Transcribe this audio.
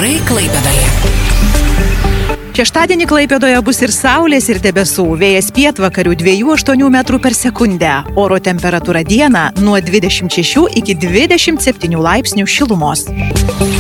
Orai Klaipėdoje. Šeštadienį Klaipėdoje bus ir saulės, ir debesų. Vėjas pietvakarių 2,8 metrų per sekundę. Oro temperatūra dieną nuo 26 iki 27 laipsnių šilumos.